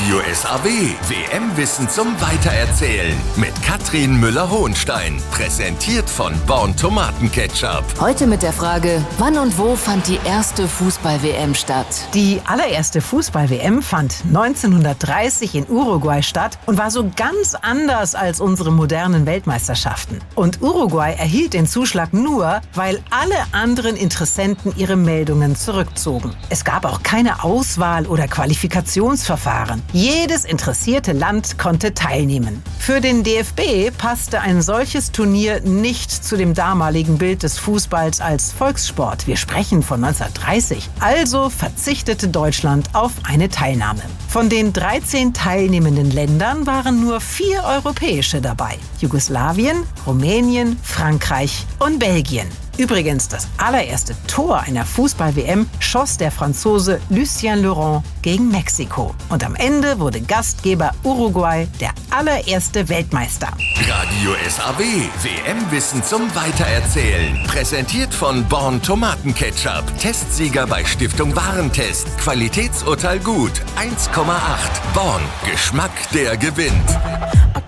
Radio SAW, WM-Wissen zum Weitererzählen mit Katrin Müller-Hohenstein. Präsentiert von Born Tomatenketchup. Heute mit der Frage, wann und wo fand die erste Fußball-WM statt? Die allererste Fußball-WM fand 1930 in Uruguay statt und war so ganz anders als unsere modernen Weltmeisterschaften. Und Uruguay erhielt den Zuschlag nur, weil alle anderen Interessenten ihre Meldungen zurückzogen. Es gab auch keine Auswahl oder Qualifikationsverfahren. Jedes interessierte Land konnte teilnehmen. Für den DFB passte ein solches Turnier nicht zu dem damaligen Bild des Fußballs als Volkssport. Wir sprechen von 1930. Also verzichtete Deutschland auf eine Teilnahme. Von den 13 teilnehmenden Ländern waren nur 4 europäische dabei: Jugoslawien, Rumänien, Frankreich und Belgien. Übrigens, das allererste Tor einer Fußball-WM schoss der Franzose Lucien Laurent gegen Mexiko. Und am Ende wurde Gastgeber Uruguay der allererste Weltmeister. Radio SAW, WM-Wissen zum Weitererzählen. Präsentiert von Born Tomatenketchup. Testsieger bei Stiftung Warentest. Qualitätsurteil gut. 1,8. Born. Geschmack, der gewinnt.